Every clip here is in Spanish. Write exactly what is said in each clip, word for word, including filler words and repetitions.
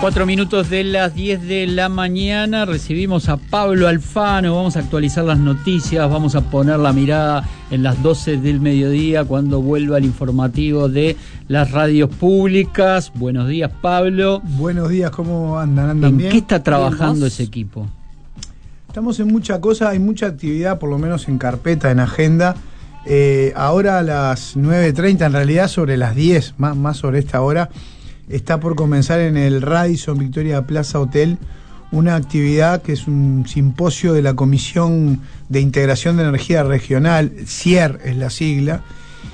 Cuatro minutos de las diez de la mañana, recibimos a Pablo Alfano, vamos a actualizar las noticias, vamos a poner la mirada en las doce del mediodía cuando vuelva el informativo de las radios públicas. Buenos días, Pablo. Buenos días, ¿cómo andan? ¿Andan ¿En bien? qué está trabajando ese equipo? Estamos en mucha cosa, hay mucha actividad, por lo menos en carpeta, en agenda. Eh, ahora a las nueve treinta, en realidad sobre las diez, más, más sobre esta hora, está por comenzar en el Radisson Victoria Plaza Hotel una actividad que es un simposio de la Comisión de Integración de Energía Regional, C I E R es la sigla,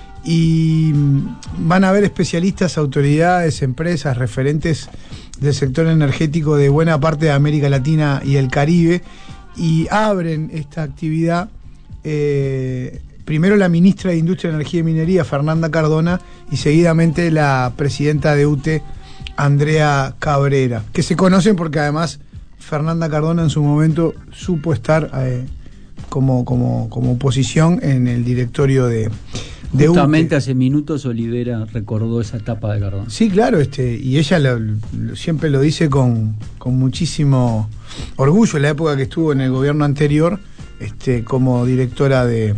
y van a haber especialistas, autoridades, empresas, referentes del sector energético de buena parte de América Latina y el Caribe, y abren esta actividad eh, primero la ministra de Industria, Energía y Minería, Fernanda Cardona, y seguidamente la presidenta de U T E, Andrea Cabrera, que se conocen porque además Fernanda Cardona en su momento supo estar eh, como, como, como oposición en el directorio de, de Justamente U T E. Hace minutos Olivera recordó esa etapa de Cardona. Sí, claro, este, y ella lo, lo, siempre lo dice con, con muchísimo orgullo, en la época que estuvo en el gobierno anterior este, como directora de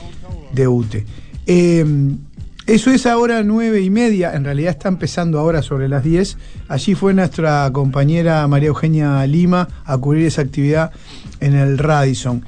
de U T E. Eh, eso es ahora nueve y media, en realidad está empezando ahora sobre las diez. Allí fue nuestra compañera María Eugenia Lima a cubrir esa actividad en el Radisson.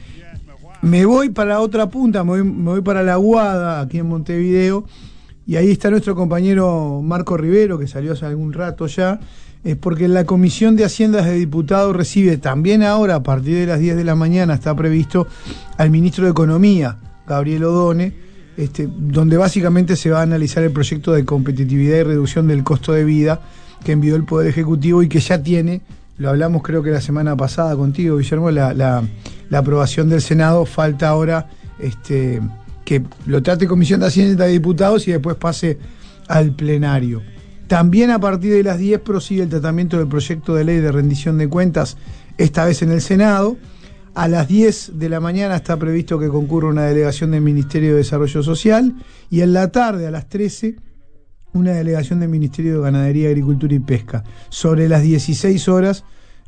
Me voy para otra punta, me voy, me voy para La Aguada, aquí en Montevideo, y ahí está nuestro compañero Marco Rivero, que salió hace algún rato ya, es porque la Comisión de Haciendas de Diputados recibe también ahora, a partir de las diez de la mañana, está previsto, al ministro de Economía, Gabriel Odone, este, donde básicamente se va a analizar el proyecto de competitividad y reducción del costo de vida que envió el Poder Ejecutivo y que ya tiene, lo hablamos creo que la semana pasada contigo, Guillermo, la, la, la aprobación del Senado. Falta ahora este, que lo trate Comisión de Hacienda de Diputados y después pase al plenario. También a partir de las diez prosigue el tratamiento del proyecto de ley de rendición de cuentas, esta vez en el Senado. A las diez de la mañana está previsto que concurra una delegación del Ministerio de Desarrollo Social y en la tarde, a las trece, una delegación del Ministerio de Ganadería, Agricultura y Pesca. Sobre las dieciséis horas,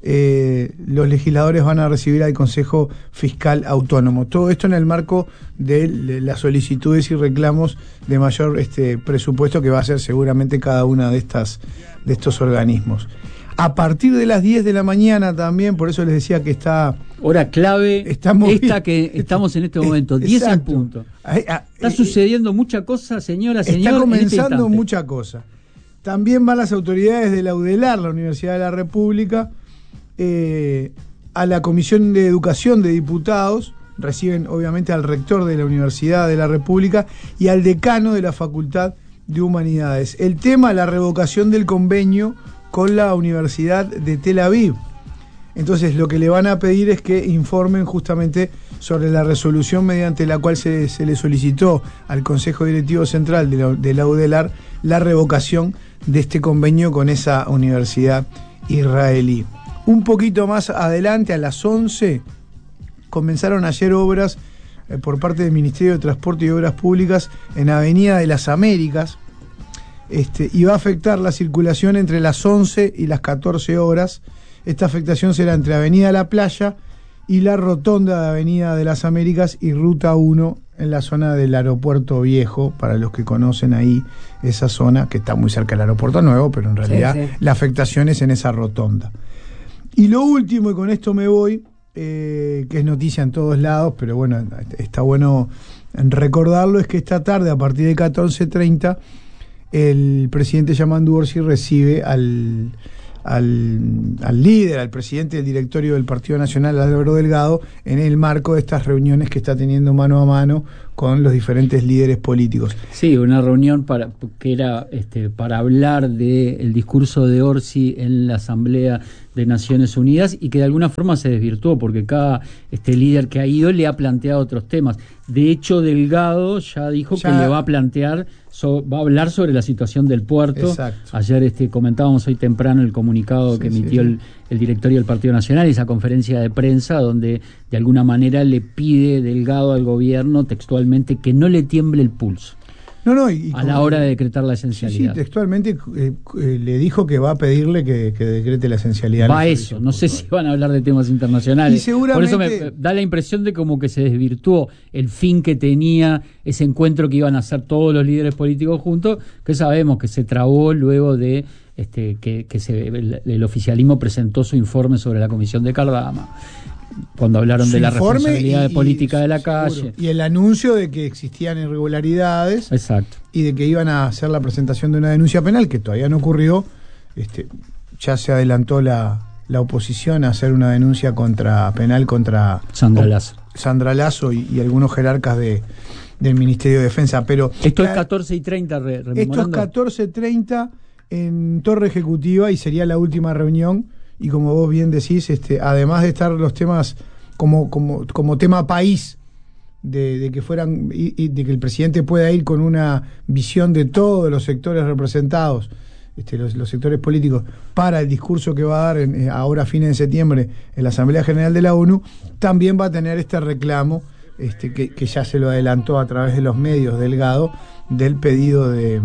eh, los legisladores van a recibir al Consejo Fiscal Autónomo. Todo esto en el marco de las solicitudes y reclamos de mayor este, presupuesto que va a hacer seguramente cada una de, estas, de estos organismos. A partir de las diez de la mañana también, por eso les decía que está... Hora clave, estamos, esta que estamos en este momento, diez en punto. Está sucediendo mucha cosa, señora, señor. Está comenzando en este mucha cosa. También van las autoridades de la UDELAR, la Universidad de la República, eh, a la Comisión de Educación de Diputados, reciben obviamente al rector de la Universidad de la República y al decano de la Facultad de Humanidades. El tema, la revocación del convenio con la Universidad de Tel Aviv. Entonces lo que le van a pedir es que informen justamente sobre la resolución mediante la cual se, se le solicitó al Consejo Directivo Central de la, de la UDELAR la revocación de este convenio con esa universidad israelí. Un poquito más adelante, a las once, comenzaron ayer obras eh, por parte del Ministerio de Transporte y Obras Públicas en Avenida de las Américas, este, y va a afectar la circulación entre las once y las catorce horas. Esta afectación será entre Avenida La Playa y la rotonda de Avenida de las Américas y Ruta uno en la zona del Aeropuerto Viejo, para los que conocen ahí esa zona, que está muy cerca del Aeropuerto Nuevo, pero en realidad sí, sí. La afectación es en esa rotonda. Y lo último, y con esto me voy, eh, que es noticia en todos lados, pero bueno, está bueno recordarlo, es que esta tarde, a partir de catorce treinta, el presidente Yamandu Orsi recibe al... Al, al líder, al presidente del directorio del Partido Nacional, Álvaro Delgado, en el marco de estas reuniones que está teniendo mano a mano con los diferentes líderes políticos. Sí, una reunión para que era este, para hablar del discurso de Orsi en la Asamblea de Naciones Unidas y que de alguna forma se desvirtuó porque cada este líder que ha ido le ha planteado otros temas. De hecho, Delgado ya dijo ya, que le va a plantear, so, va a hablar sobre la situación del puerto. Exacto. Ayer este, comentábamos hoy temprano el comunicado sí, que emitió sí, sí. El, el directorio del Partido Nacional, esa conferencia de prensa donde de alguna manera le pide Delgado al gobierno textualmente que no le tiemble el pulso. No, no, y, y a la hora de decretar la esencialidad. Sí, sí, textualmente eh, eh, le dijo que va a pedirle que, que decrete la esencialidad. Va a eso, no sé si van a hablar de temas internacionales. Y seguramente, por eso me da la impresión de como que se desvirtuó el fin que tenía ese encuentro que iban a hacer todos los líderes políticos juntos, que sabemos que se trabó luego de este, que, que se, el, el oficialismo presentó su informe sobre la comisión de Cardama, cuando hablaron su de la informe responsabilidad y, política y, de la seguro. calle. Y el anuncio de que existían irregularidades. Exacto. Y de que iban a hacer la presentación de una denuncia penal, que todavía no ocurrió. Este, ya se adelantó la, la oposición a hacer una denuncia contra penal contra Sandra Lazo. Sandra Lazo y, y algunos jerarcas de, del Ministerio de Defensa. Pero esto la, es catorce y treinta, re, esto es catorce y treinta en Torre Ejecutiva y sería la última reunión. Y como vos bien decís, este, además de estar los temas como, como, como tema país, de, de que fueran y, y de que el presidente pueda ir con una visión de todos los sectores representados, este, los, los sectores políticos, para el discurso que va a dar en, ahora a fines de septiembre en la Asamblea General de la ONU, también va a tener este reclamo, este, que, que ya se lo adelantó a través de los medios, Delgado, del pedido de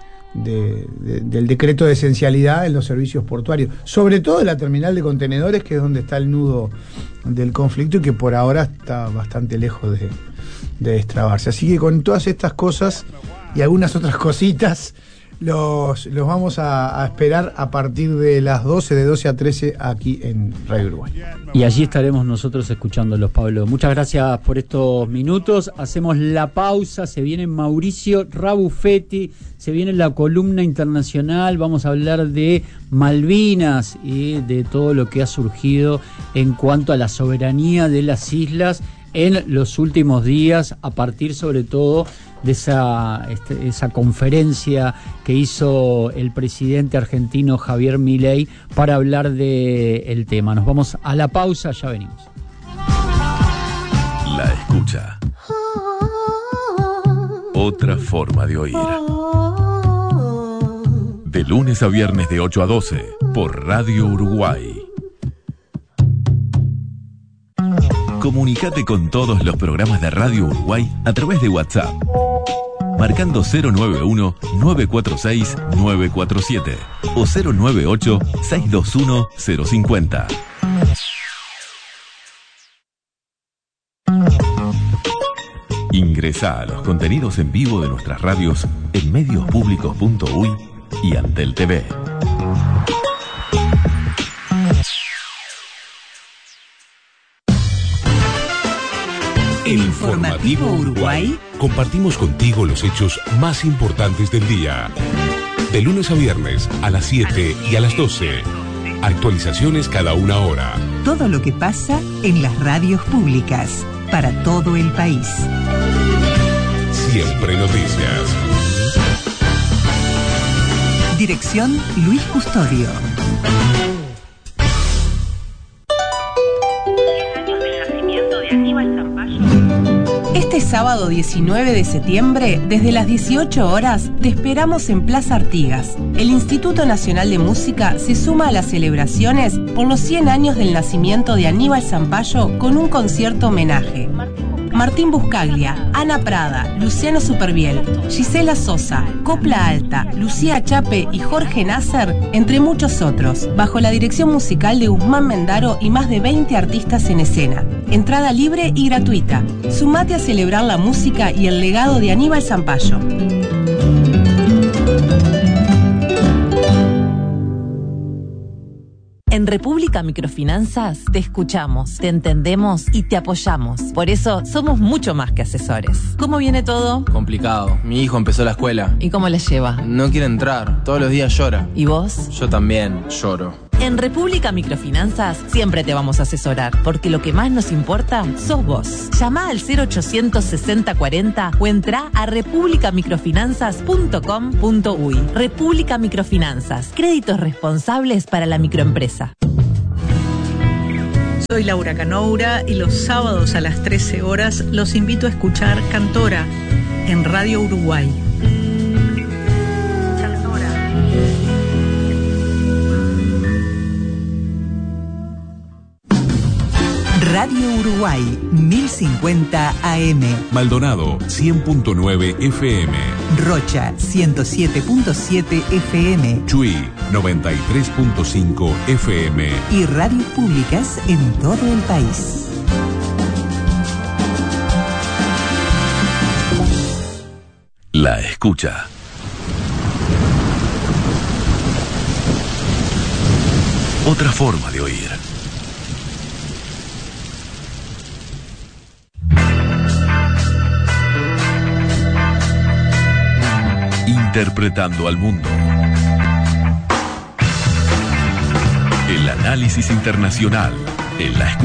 De, de, del decreto de esencialidad en los servicios portuarios, sobre todo en la terminal de contenedores, que es donde está el nudo del conflicto y que por ahora está bastante lejos de, de destrabarse. Así que con todas estas cosas y algunas otras cositas, los, los vamos a, a esperar a partir de las doce, de doce a trece aquí en Radio Uruguay. Y allí estaremos nosotros escuchándolos, Pablo. Muchas gracias por estos minutos. Hacemos la pausa, se viene Mauricio Rabuffetti, se viene la columna internacional, vamos a hablar de Malvinas y de todo lo que ha surgido en cuanto a la soberanía de las islas en los últimos días, a partir sobre todo de esa, este, esa conferencia que hizo el presidente argentino Javier Milei para hablar del tema. Nos vamos a la pausa, ya venimos. La escucha. Otra forma de oír. De lunes a viernes de ocho a doce por Radio Uruguay. Comunicate con todos los programas de Radio Uruguay a través de WhatsApp, marcando cero nueve uno, nueve cuatro seis, nueve cuatro siete o cero nueve ocho, seis dos uno, cero cinco cero. Ingresá a los contenidos en vivo de nuestras radios en medios públicos punto uy y Antel T V. El Informativo Uruguay. Compartimos contigo los hechos más importantes del día. De lunes a viernes a las siete y a las doce. Actualizaciones cada una hora. Todo lo que pasa en las radios públicas para todo el país. Siempre noticias. Dirección Luis Custodio. Este sábado diecinueve de septiembre, desde las dieciocho horas, te esperamos en Plaza Artigas. El Instituto Nacional de Música se suma a las celebraciones por los cien años del nacimiento de Aníbal Zampayo con un concierto homenaje. Martín Buscaglia, Ana Prada, Luciano Superviel, Gisela Sosa, Copla Alta, Lucía Chape y Jorge Nasser, entre muchos otros, bajo la dirección musical de Guzmán Mendaro y más de veinte artistas en escena. Entrada libre y gratuita. Sumate a celebrar la música y el legado de Aníbal Zampayo. En República Microfinanzas te escuchamos, te entendemos y te apoyamos. Por eso somos mucho más que asesores. ¿Cómo viene todo? Complicado. Mi hijo empezó la escuela. ¿Y cómo la lleva? No quiere entrar. Todos los días llora. ¿Y vos? Yo también lloro. En República Microfinanzas siempre te vamos a asesorar, porque lo que más nos importa sos vos. Llama al cero ochocientos sesenta cuarenta o entra a república microfinanzas punto com punto uy. República Microfinanzas, créditos responsables para la microempresa. Soy Laura Canoura y los sábados a las trece horas los invito a escuchar Cantora en Radio Uruguay. Radio Uruguay, mil cincuenta A M. Maldonado, cien punto nueve F M. Rocha, ciento siete punto siete F M. Chuy, noventa y tres punto cinco F M. Y radios públicas en todo el país. La escucha. Otra forma de oír. Interpretando al mundo. El análisis internacional en la escucha.